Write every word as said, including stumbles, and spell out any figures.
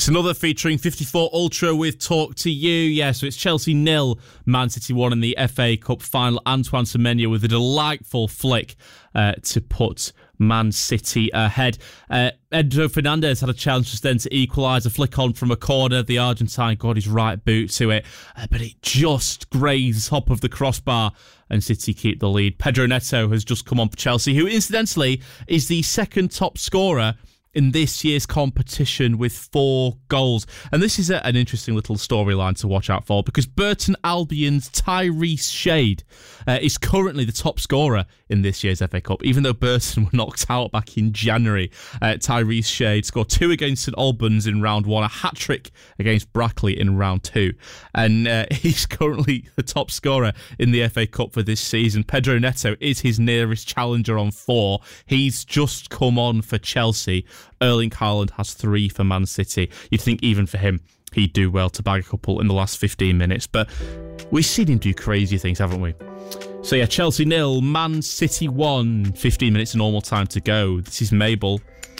It's another featuring fifty-four Ultra with Talk to You. Yeah, so it's Chelsea nil, Man City one in the F A Cup final. Antoine Semenyo with a delightful flick uh, to put Man City ahead. Uh, Enzo Fernandez had a challenge just then to equalise, a flick on from a corner. The Argentine got his right boot to it, uh, but it just grazed top of the crossbar and City keep the lead. Pedro Neto has just come on for Chelsea, who incidentally is the second top scorer in this year's competition with four goals. And this is a, an interesting little storyline to watch out for, because Burton Albion's Tyrese Shade uh, is currently the top scorer in this year's F A Cup, even though Burton were knocked out back in January. Uh, Tyrese Shade scored two against St Albans in round one, a hat-trick against Brackley in round two. And uh, he's currently the top scorer in the F A Cup for this season. Pedro Neto is his nearest challenger on four. He's just come on for Chelsea. Erling Haaland has three for Man City. You'd think even for him, he'd do well to bag a couple in the last fifteen minutes. But we've seen him do crazy things, haven't we? So yeah, Chelsea nil, Man City one. fifteen minutes of normal time to go. This is Mabel.